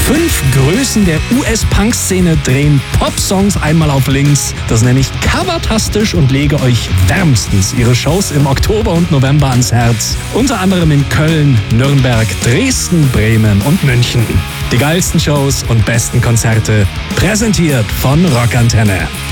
5 Größen der US-Punk-Szene drehen Pop-Songs einmal auf links. Das nenne ich covertastisch und lege euch wärmstens ihre Shows im Oktober und November ans Herz. Unter anderem in Köln, Nürnberg, Dresden, Bremen und München. Die geilsten Shows und besten Konzerte, präsentiert von Rockantenne.